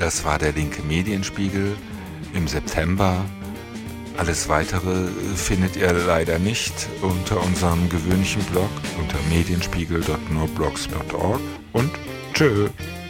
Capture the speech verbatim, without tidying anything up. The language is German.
Das war der linke Medienspiegel im September. Alles Weitere findet ihr leider nicht unter unserem gewöhnlichen Blog unter medienspiegel punkt no blogspot punkt org und tschö.